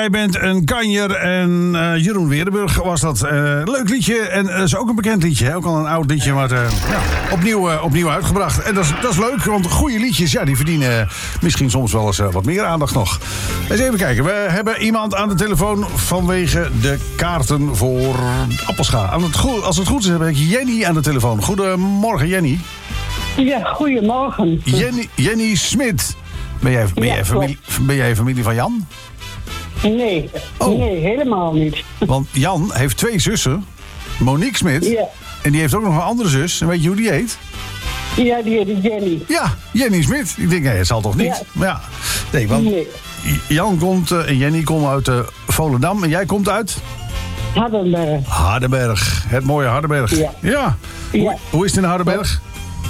jij bent een kanjer. En Jeroen Weerdenburg was dat. Leuk liedje. En dat is ook een bekend liedje. Hè? Ook al een oud liedje, maar opnieuw uitgebracht. En dat is leuk, want goede liedjes, ja, die verdienen misschien soms wel eens wat meer aandacht nog. Eens even kijken. We hebben iemand aan de telefoon vanwege de kaarten voor Appelscha. Als het goed is, heb ik Jenny aan de telefoon. Goedemorgen, Jenny. Ja, goedemorgen. Jenny Smit. Ben jij familie van Jan? Nee, nee, helemaal niet. Want Jan heeft 2 zussen. Monique Smit. Ja. En die heeft ook nog een andere zus. En weet je hoe die heet? Ja, die heet Jenny. Ja, Jenny Smit. Ik denk, nee, het zal toch niet? Ja. Maar ja, nee, want Jan komt en Jenny komt uit Volendam. En jij komt uit? Hardenberg. Hardenberg. Het mooie Hardenberg. Ja. Hoe is het in Hardenberg?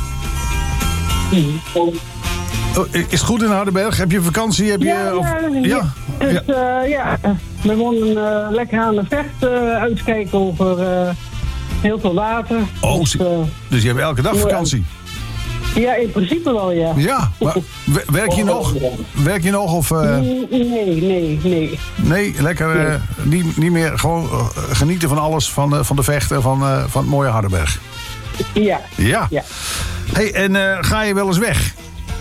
Oh, is het goed in Hardenberg? Heb je vakantie? We wonen lekker aan de Vecht, uitkijken over heel veel water. Oh, dus je hebt elke dag vakantie? Ja, in principe wel, ja. Ja, maar werk je nog? Werk je nog? Of, Nee. Nee, lekker niet meer gewoon genieten van alles, van de Vecht en van het mooie Hardenberg. Ja. Hey, en ga je wel eens weg?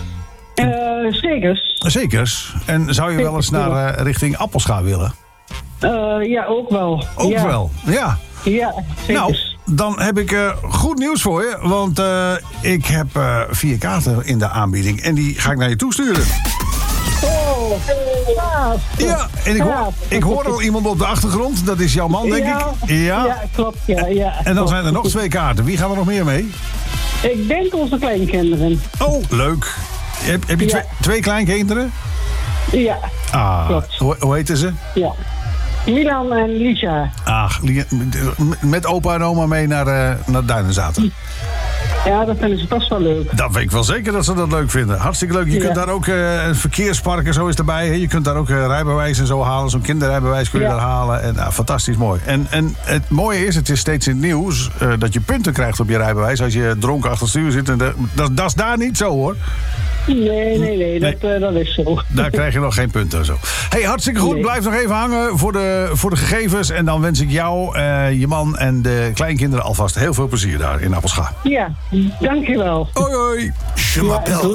Zekers. En zou je wel eens naar richting Appelscha willen? Ja, ook wel. Wel, ja. Ja, zeker. Nou, dan heb ik goed nieuws voor je. Want ik heb 4 kaarten in de aanbieding. En die ga ik naar je toesturen. Oh, ja, en ik hoor al iemand op de achtergrond. Dat is jouw man, denk ik. Ja, klopt. Ja. En dan zijn er nog 2 kaarten. Wie gaan er nog meer mee? Ik denk onze kleinkinderen. Oh, leuk. Heb je 2 kleinkinderen? Ja, klopt. Hoe heten ze? Ja. Milan en Lisa. Met opa en oma mee naar Duinenzaten. Ja, dat vinden ze best wel leuk. Dat weet ik wel zeker dat ze dat leuk vinden. Hartstikke leuk. Je kunt daar ook een verkeerspark en zo is erbij. Hè? Je kunt daar ook rijbewijs en zo halen. Zo'n kinderrijbewijs kun je daar halen. En fantastisch mooi. En het mooie is, het is steeds in het nieuws dat je punten krijgt op je rijbewijs als je dronken achter het stuur zit. En dat is daar niet zo, hoor. Nee. Dat is zo. Daar krijg je nog geen punten en zo. Hey, hartstikke goed. Nee. Blijf nog even hangen voor de gegevens. En dan wens ik jou, je man en de kleinkinderen alvast heel veel plezier daar in Appelscha. Ja, dankjewel. Hoi. Je m'appelle